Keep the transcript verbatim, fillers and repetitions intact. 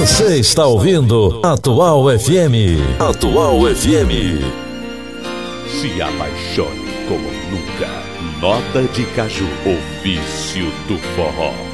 Você está ouvindo Atual F M. Atual F M. Se apaixone como nunca. Nota de Caju, o vício do forró.